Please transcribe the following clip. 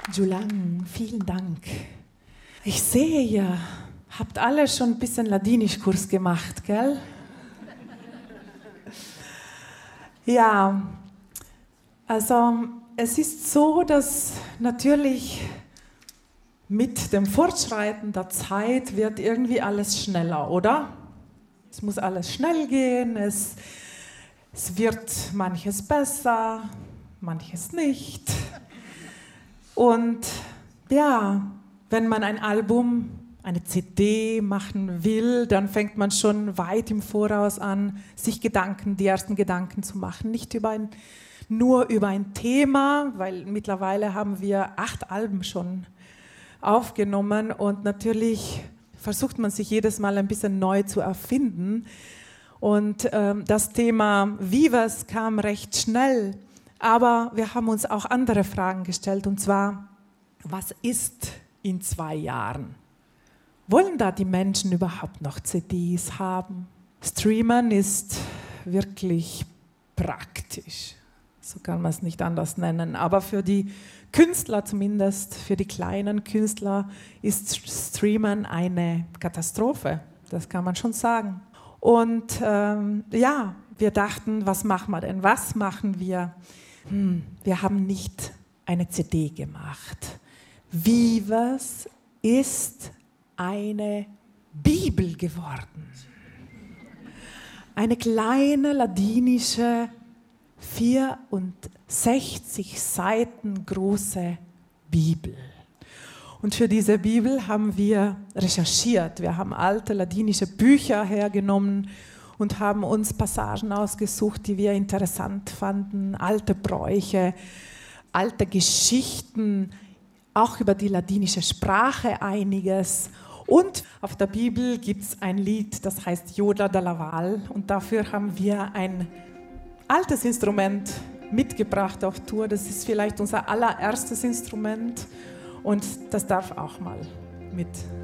Julang, vielen Dank. Ich sehe, ihr habt alle schon ein bisschen Ladinischkurs gemacht, gell? Ja, also es ist so, dass natürlich mit dem Fortschreiten der Zeit wird irgendwie alles schneller, oder? Es muss alles schnell gehen, es wird manches besser, manches nicht. Und ja, wenn man ein Album, eine CD machen will, dann fängt man schon weit im Voraus an, sich die ersten Gedanken zu machen. Nicht nur über ein Thema, weil mittlerweile haben wir 8 Alben schon aufgenommen und natürlich versucht man sich jedes Mal ein bisschen neu zu erfinden. Und das Thema Vivas kam recht schnell, aber wir haben uns auch andere Fragen gestellt, und zwar, was ist in 2 Jahren? Wollen da die Menschen überhaupt noch CDs haben? Streamen ist wirklich praktisch, so kann man es nicht anders nennen, aber für die Künstler zumindest, für die kleinen Künstler ist Streamen eine Katastrophe, das kann man schon sagen. Und ja, wir dachten, was machen wir denn? Was machen wir? Wir haben nicht eine CD gemacht. Vivas ist eine Bibel geworden. Eine kleine ladinische, 64 Seiten große Bibel. Und für diese Bibel haben wir recherchiert. Wir haben alte ladinische Bücher hergenommen und haben uns Passagen ausgesucht, die wir interessant fanden, alte Bräuche, alte Geschichten, auch über die ladinische Sprache einiges. Und auf der Bibel gibt es ein Lied, das heißt Joda da Laval. Und dafür haben wir ein altes Instrument mitgebracht auf Tour. Das ist vielleicht unser allererstes Instrument und das darf auch mal mit